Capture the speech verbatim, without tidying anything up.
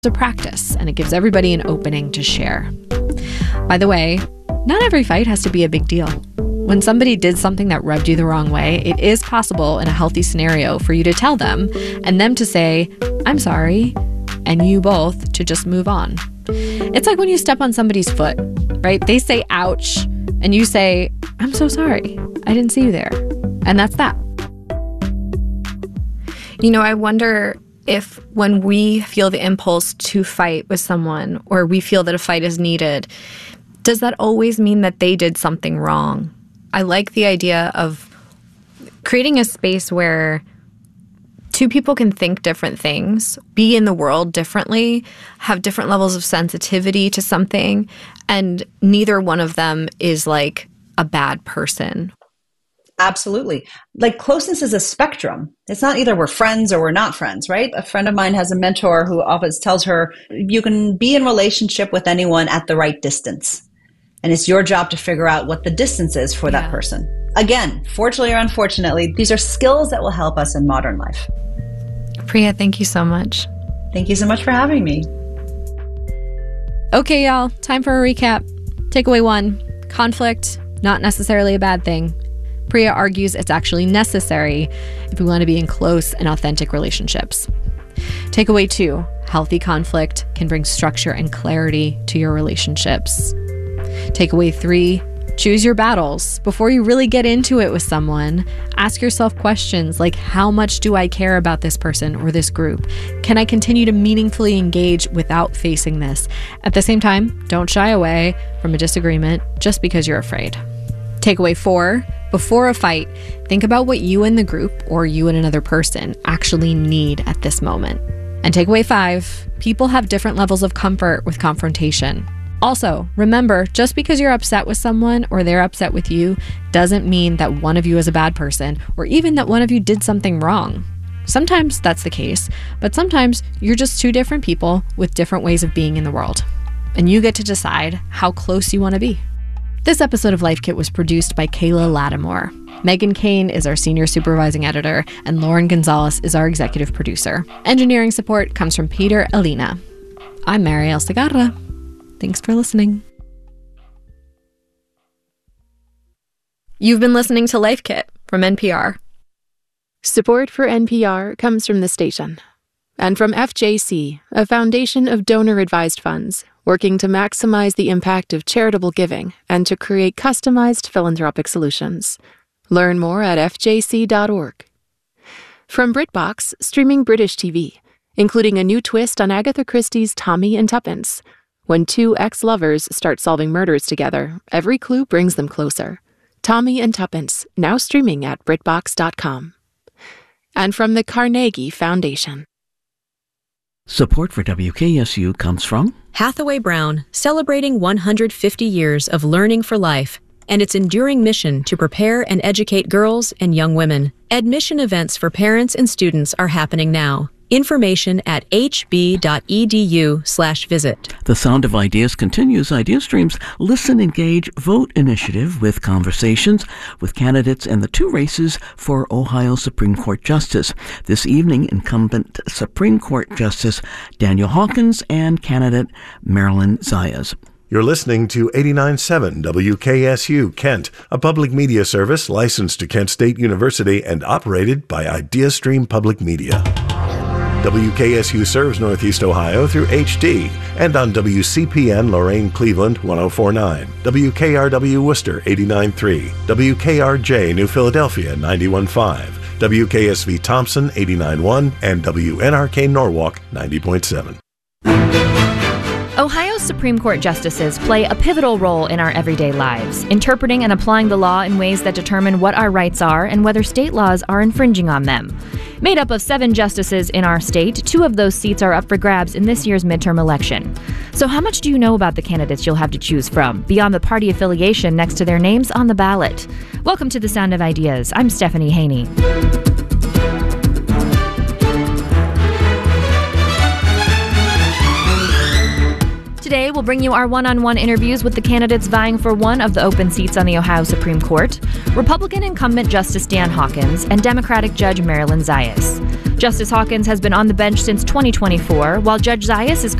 a practice, and it gives everybody an opening to share. By the way, not every fight has to be a big deal. When somebody did something that rubbed you the wrong way, it is possible in a healthy scenario for you to tell them and them to say, I'm sorry, and you both to just move on. It's like when you step on somebody's foot, right? They say, ouch, and you say, I'm so sorry. I didn't see you there. And that's that. You know, I wonder if when we feel the impulse to fight with someone or we feel that a fight is needed, does that always mean that they did something wrong? I like the idea of creating a space where two people can think different things, be in the world differently, have different levels of sensitivity to something, and neither one of them is like a bad person. Absolutely. Like closeness is a spectrum. It's not either we're friends or we're not friends, right? A friend of mine has a mentor who often tells her, you can be in relationship with anyone at the right distance. And it's your job to figure out what the distance is for Yeah. that person. Again, fortunately or unfortunately, these are skills that will help us in modern life. Priya, thank you so much. Thank you so much for having me. Okay, y'all, time for a recap. Takeaway one, conflict, not necessarily a bad thing. Priya argues it's actually necessary if we want to be in close and authentic relationships. Takeaway two, healthy conflict can bring structure and clarity to your relationships. Takeaway three, choose your battles. Before you really get into it with someone, ask yourself questions like, how much do I care about this person or this group? Can I continue to meaningfully engage without facing this? At the same time, don't shy away from a disagreement just because you're afraid. Takeaway four, before a fight, think about what you and the group or you and another person actually need at this moment. And takeaway five, people have different levels of comfort with confrontation. Also, remember, just because you're upset with someone or they're upset with you doesn't mean that one of you is a bad person or even that one of you did something wrong. Sometimes that's the case, but sometimes you're just two different people with different ways of being in the world. And you get to decide how close you want to be. This episode of Life Kit was produced by Kayla Lattimore. Megan Kane is our senior supervising editor, and Lauren Gonzalez is our executive producer. Engineering support comes from Peter Alina. I'm Mariel Segarra. Thanks for listening. You've been listening to Life Kit from N P R. Support for N P R comes from the station and from F J C, a foundation of donor-advised funds working to maximize the impact of charitable giving and to create customized philanthropic solutions. Learn more at f j c dot org. From BritBox, streaming British T V, including a new twist on Agatha Christie's Tommy and Tuppence. When two ex-lovers start solving murders together, every clue brings them closer. Tommy and Tuppence, now streaming at brit box dot com. And from the Carnegie Foundation. Support for W K S U comes from Hathaway Brown, celebrating one hundred fifty years of learning for life and its enduring mission to prepare and educate girls and young women. Admission events for parents and students are happening now. Information at h b dot e d u slash visit. The Sound of Ideas continues Idea Stream's Listen, Engage, Vote initiative with conversations with candidates in the two races for Ohio Supreme Court Justice. This evening, incumbent Supreme Court Justice Daniel Hawkins and candidate Marilyn Zayas. You're listening to eighty-nine point seven W K S U Kent, a public media service licensed to Kent State University and operated by IdeaStream Public Media. W K S U serves Northeast Ohio through H D and on W C P N Lorain Cleveland one oh four point nine, W K R W Worcester eighty-nine point three, W K R J New Philadelphia ninety-one point five, W K S V Thompson eighty-nine point one, and W N R K Norwalk ninety point seven. Ohio's Supreme Court justices play a pivotal role in our everyday lives, interpreting and applying the law in ways that determine what our rights are and whether state laws are infringing on them. Made up of seven justices in our state, two of those seats are up for grabs in this year's midterm election. So how much do you know about the candidates you'll have to choose from, beyond the party affiliation next to their names on the ballot? Welcome to The Sound of Ideas. I'm Stephanie Haney. Today, we'll bring you our one-on-one interviews with the candidates vying for one of the open seats on the Ohio Supreme Court, Republican incumbent Justice Dan Hawkins and Democratic Judge Marilyn Zayas. Justice Hawkins has been on the bench since twenty twenty-four, while Judge Zayas is